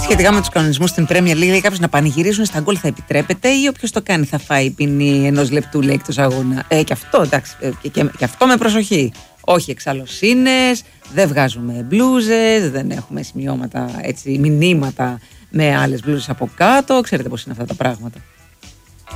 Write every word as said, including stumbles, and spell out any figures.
σχετικά με τους κανονισμούς στην Premier League, λέει κάποιος να πανηγυρίζουν στα γκολ θα επιτρέπεται ή όποιος το κάνει θα φάει ποινή ενός λεπτού, λέει, εκτός αγώνα. Ε, και αυτό, εντάξει, ε, και, και, και αυτό με προσοχή. Όχι εξαλωσίνες, δεν βγάζουμε μπλούζες, δεν έχουμε σημειώματα, έτσι, μηνύματα με άλλες μπλούζες από κάτω. Ξέρετε πώς είναι αυτά τα πράγματα.